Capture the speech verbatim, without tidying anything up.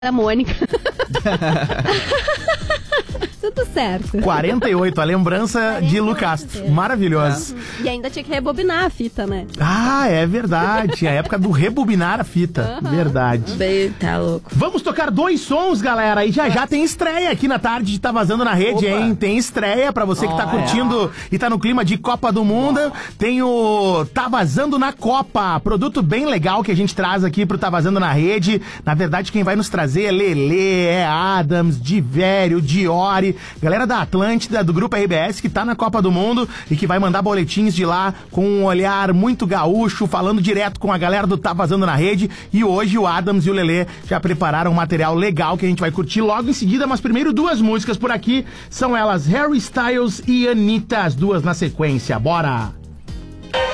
a Mônica. Tudo certo. quarenta e oito, a lembrança quarenta e oito, de Lucas. Maravilhoso. E ainda tinha que rebobinar a fita, né? Ah, é verdade. A época do rebobinar a fita. Uhum. Verdade. Bem, tá louco. Vamos tocar dois sons, galera. E já já tem estreia aqui na tarde de Tá Vazando na Rede, Opa. hein? Tem estreia pra você que tá oh, curtindo é. e tá no clima de Copa do Mundo. Oh. Tem o Tá Vazando na Copa. Produto bem legal que a gente traz aqui pro Tá Vazando na Rede. Na verdade, quem vai nos trazer é Lelê, é Adams, Divério, Diori. Galera da Atlântida, do Grupo R B S, que tá na Copa do Mundo e que vai mandar boletins de lá com um olhar muito gaúcho, falando direto com a galera do Tá Vazando na Rede. E hoje o Adams e o Lelê já prepararam um material legal que a gente vai curtir logo em seguida, mas primeiro duas músicas por aqui, são elas Harry Styles e Anitta, as duas na sequência. Bora!